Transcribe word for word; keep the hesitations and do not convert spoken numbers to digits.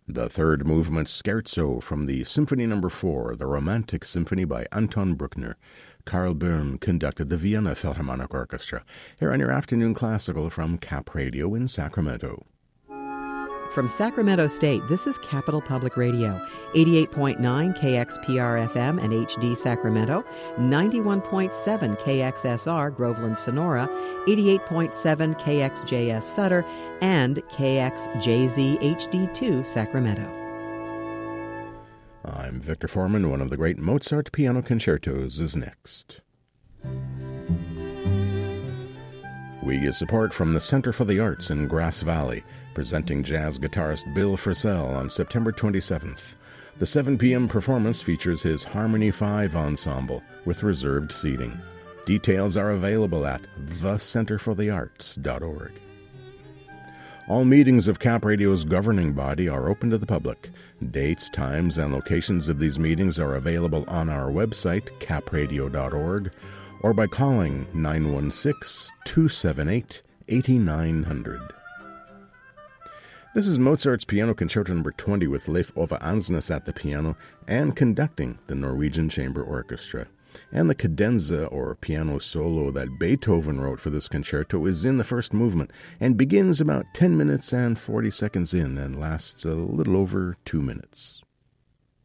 The third movement, Scherzo, from the Symphony Number four, the Romantic Symphony by Anton Bruckner. Karl Böhm conducted the Vienna Philharmonic Orchestra. Here on your afternoon classical from Cap Radio in Sacramento. From Sacramento State, this is Capital Public Radio, eighty-eight point nine K X P R F M and H D Sacramento, ninety-one point seven K X S R Groveland Sonora, eighty-eight point seven K X J S Sutter, and K X J Z H D two Sacramento. I'm Victor Foreman. One of the great Mozart piano concertos is next. We get support from the Center for the Arts in Grass Valley, presenting jazz guitarist Bill Frisell on September twenty-seventh. The seven p.m. performance features his Harmony five ensemble with reserved seating. Details are available at the center for the arts dot org. All meetings of Cap Radio's governing body are open to the public. Dates, times, and locations of these meetings are available on our website, cap radio dot org, or by calling nine one six, two seven eight, eight nine zero zero. This is Mozart's Piano Concerto Number twenty with Leif Ove Ansnes at the piano and conducting the Norwegian Chamber Orchestra. And the cadenza, or piano solo, that Beethoven wrote for this concerto is in the first movement and begins about ten minutes and forty seconds in and lasts a little over two minutes.